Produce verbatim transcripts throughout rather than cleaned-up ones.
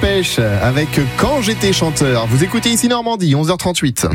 Dépêche avec Quand j'étais chanteur. Vous écoutez ici Normandie, onze heures trente-huit.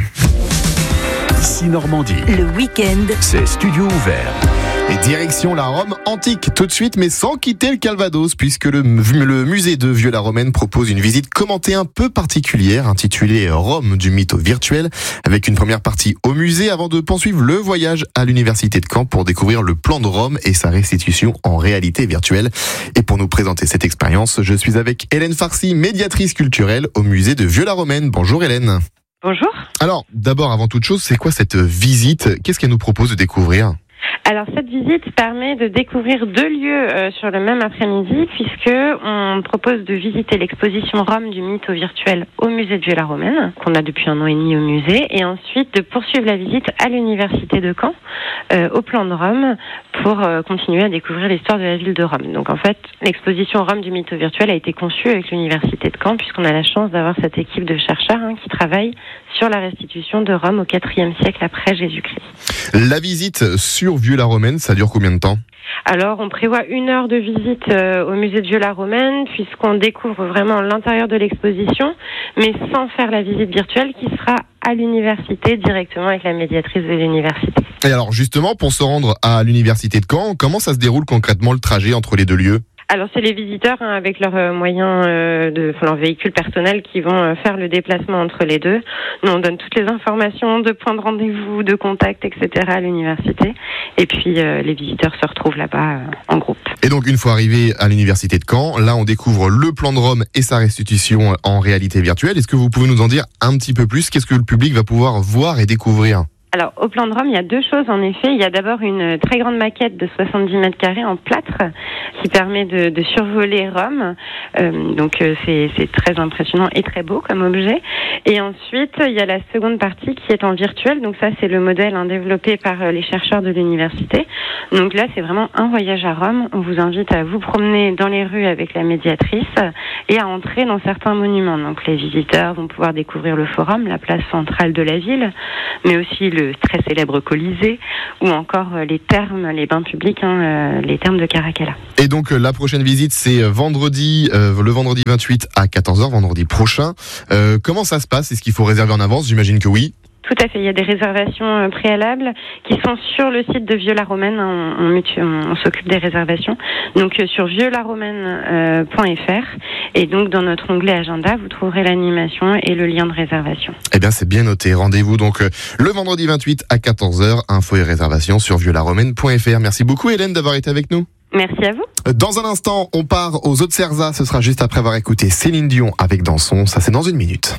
Ici Normandie. Le week-end, C'est studio ouvert. Et direction la Rome antique tout de suite, mais sans quitter le Calvados, puisque le, le musée de Vieux-la-Romaine propose une visite commentée un peu particulière, intitulée Rome du mythe au virtuel, avec une première partie au musée, avant de poursuivre le voyage à l'université de Caen pour découvrir le plan de Rome et sa restitution en réalité virtuelle. Et pour nous présenter cette expérience, je suis avec Hélène Farcy, médiatrice culturelle au musée de Vieux-la-Romaine. Bonjour Hélène. Bonjour. Alors, d'abord, avant toute chose, c'est quoi cette visite ? Qu'est-ce qu'elle nous propose de découvrir ? Alors cette visite permet de découvrir deux lieux euh, sur le même après-midi, puisque on propose de visiter l'exposition Rome du mythe au virtuel au musée de Vieux-la-Romaine, qu'on a depuis un an et demi au musée, et ensuite de poursuivre la visite à l'université de Caen, euh, au plan de Rome, pour euh, continuer à découvrir l'histoire de la ville de Rome. Donc en fait, l'exposition Rome du mythe au virtuel a été conçue avec l'université de Caen, puisqu'on a la chance d'avoir cette équipe de chercheurs hein, qui travaille sur la restitution de Rome au quatrième siècle après Jésus-Christ. La visite sur Vieux-la-Romaine, ça dure combien de temps ? Alors, on prévoit une heure de visite euh, au musée de Vieux-la-Romaine, puisqu'on découvre vraiment l'intérieur de l'exposition, mais sans faire la visite virtuelle qui sera à l'université, directement avec la médiatrice de l'université. Et alors, justement, pour se rendre à l'université de Caen, comment ça se déroule concrètement le trajet entre les deux lieux ? Alors c'est les visiteurs hein, avec leurs euh, moyens euh, de, enfin, leurs véhicules personnels qui vont euh, faire le déplacement entre les deux. Nous on donne toutes les informations de points de rendez-vous, de contact, et cetera à l'université. Et puis euh, les visiteurs se retrouvent là-bas euh, en groupe. Et donc une fois arrivé à l'université de Caen, là on découvre le plan de Rome et sa restitution en réalité virtuelle. Est-ce que vous pouvez nous en dire un petit peu plus ? Qu'est-ce que le public va pouvoir voir et découvrir ? Alors, au plan de Rome, il y a deux choses en effet. Il y a d'abord une très grande maquette de soixante-dix mètres carrés en plâtre qui permet de, de survoler Rome. Euh, donc, euh, c'est, c'est très impressionnant et très beau comme objet. Et ensuite, il y a la seconde partie qui est en virtuel. Donc ça, c'est le modèle hein, développé par les chercheurs de l'université. Donc là, c'est vraiment un voyage à Rome. On vous invite à vous promener dans les rues avec la médiatrice et à entrer dans certains monuments. Donc les visiteurs vont pouvoir découvrir le Forum, la place centrale de la ville, mais aussi le le très célèbre Colisée, ou encore les thermes, les bains publics, hein, euh, les thermes de Caracalla. Et donc la prochaine visite, c'est vendredi, euh, le vendredi vingt-huit à quatorze heures, vendredi prochain. Euh, comment ça se passe ? Est-ce qu'il faut réserver en avance ? J'imagine que oui. Tout à fait, il y a des réservations préalables qui sont sur le site de Vieux-la-Romaine, on, on, on, on s'occupe des réservations, donc sur vieux la romaine point f r, et donc dans notre onglet agenda, vous trouverez l'animation et le lien de réservation. Eh bien c'est bien noté, rendez-vous donc le vendredi vingt-huit à quatorze heures, info et réservation sur vieux la romaine point f r. Merci beaucoup Hélène d'avoir été avec nous. Merci à vous. Dans un instant, on part aux Hauts-de-Serzas, ce sera juste après avoir écouté Céline Dion avec Danson, ça c'est dans une minute.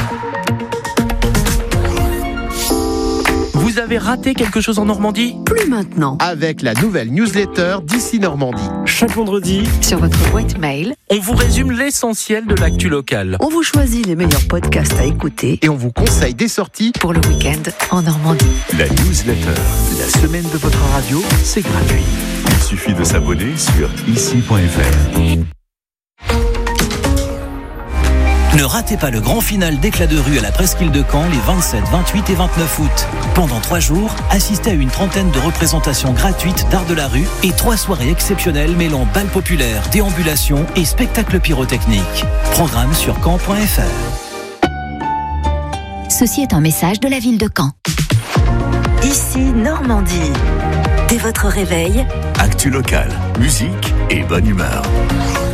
Vous avez raté quelque chose en Normandie ? plus maintenant. Avec la nouvelle newsletter d'ici Normandie. Chaque vendredi, Sur votre boîte mail, on vous résume l'essentiel de l'actu locale. on vous choisit les meilleurs podcasts à écouter Et on vous conseille des sorties. pour le week-end en Normandie. La newsletter, la semaine de votre radio, c'est gratuit. Il suffit de s'abonner sur ici point f r. Ne ratez pas le grand final d'éclat de rue à la Presqu'île de Caen les vingt-sept, vingt-huit et vingt-neuf août. Pendant trois jours, assistez à une trentaine de représentations gratuites d'art de la rue et trois soirées exceptionnelles mêlant bal populaire, déambulation et spectacle pyrotechnique. Programme sur caen point f r. Ceci est un message de la ville de Caen. Ici Normandie. Dès votre réveil, Actu locale, musique et bonne humeur.